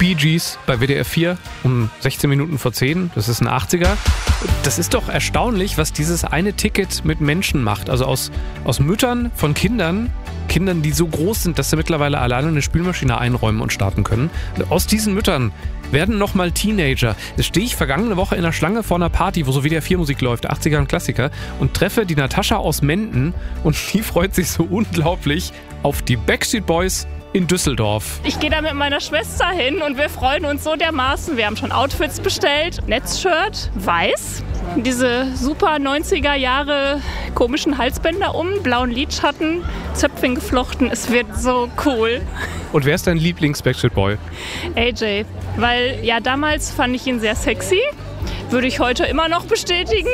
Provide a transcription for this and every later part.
Bee Gees bei WDR 4 um 16 Minuten vor 10. Das ist ein 80er. Das ist doch erstaunlich, was dieses eine Ticket mit Menschen macht. Also aus Müttern von Kindern, die so groß sind, dass sie mittlerweile alleine eine Spülmaschine einräumen und starten können. Aus diesen Müttern werden nochmal Teenager. Da stehe ich vergangene Woche in der Schlange vor einer Party, wo so WDR 4 Musik läuft, 80er und Klassiker, und treffe die Natascha aus Menden und die freut sich so unglaublich auf die Backstreet Boys in Düsseldorf. Ich gehe da mit meiner Schwester hin und wir freuen uns so dermaßen. Wir haben schon Outfits bestellt. Netzshirt, weiß. Diese super 90er Jahre komischen Halsbänder blauen Lidschatten, Zöpfchen geflochten. Es wird so cool. Und wer ist dein Lieblings-Backstreet Boy? AJ, weil ja damals fand ich ihn sehr sexy. Würde ich heute immer noch bestätigen.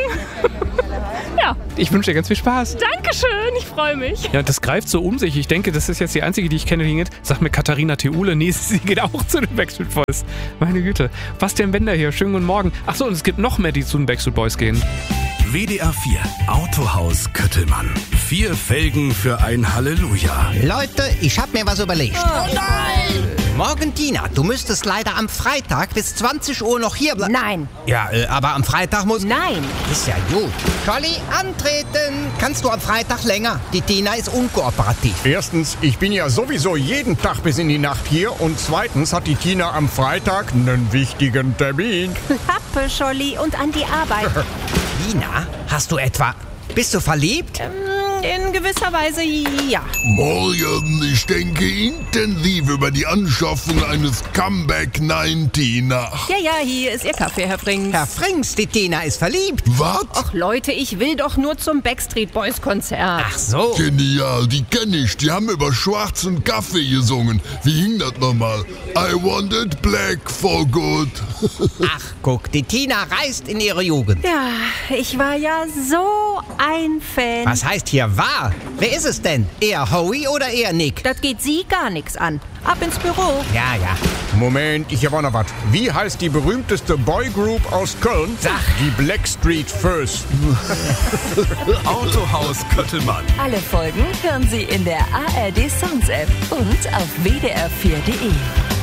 Ja. Ich wünsche dir ganz viel Spaß. Dankeschön, ich freue mich. Ja, das greift so um sich. Ich denke, das ist jetzt die einzige, die ich kenne, die geht. Sag mir Katharina Theule. Nee, sie geht auch zu den Backstreet Boys. Meine Güte. Bastian Bender hier. Schönen guten Morgen. Achso, und es gibt noch mehr, die zu den Backstreet Boys gehen. WDR 4 Autohaus Köttelmann. 4 Felgen für ein Halleluja. Leute, ich hab mir was überlegt. Oh nein! Morgen, Tina, du müsstest leider am Freitag bis 20 Uhr noch hier bleiben. Nein. Ja, aber am Freitag muss... Nein. Ist ja gut. Scholli, antreten. Kannst du am Freitag länger? Die Tina ist unkooperativ. Erstens, ich bin ja sowieso jeden Tag bis in die Nacht hier. Und zweitens hat die Tina am Freitag einen wichtigen Termin. Pappe, Scholli, und an die Arbeit. Tina, hast du etwa... Bist du verliebt? In gewisser Weise ja. Morgen, ich denke intensiv über die Anschaffung eines Comeback 90 nach. Ja, hier ist Ihr Kaffee, Herr Frings. Herr Frings, die Tina ist verliebt. Was? Ach Leute, ich will doch nur zum Backstreet Boys Konzert. Ach so. Genial, die kenne ich. Die haben über schwarzen Kaffee gesungen. Wie hing das nochmal? I want it black for good. Ach, guck, die Tina reist in ihre Jugend. Ja, ich war ja so ein Fan. Was heißt hier war? Wer ist es denn? Eher Howie oder eher Nick? Das geht Sie gar nichts an. Ab ins Büro. Ja. Moment, ich habe auch noch was. Wie heißt die berühmteste Boygroup aus Köln? Sag. Die Blackstreet First. Autohaus Köttelmann. Alle Folgen hören Sie in der ARD Songs App und auf wdr4.de.